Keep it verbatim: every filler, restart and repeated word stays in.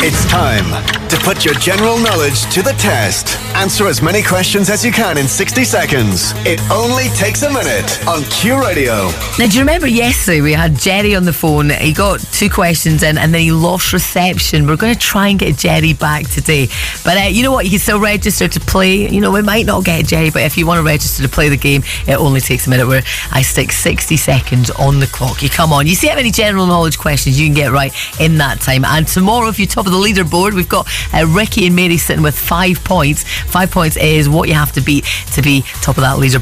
It's time to put your general knowledge to the test. Answer as many questions as you can in sixty seconds. It only takes a minute on Q Radio. Now, do you remember yesterday we had Jerry on the phone? He got two questions in and then he lost reception. We're going to try and get Jerry back today. But uh, you know what? You can still register to play. You know, we might not get Jerry, but if you want to register to play the game, it only takes a minute where I stick sixty seconds on the clock. You come on. You see how many general knowledge questions you can get right in that time. And tomorrow, if you're top of the leaderboard, we've got uh, Ricky and Mary sitting with five points. Five points is what you have to beat to be top of that leaderboard.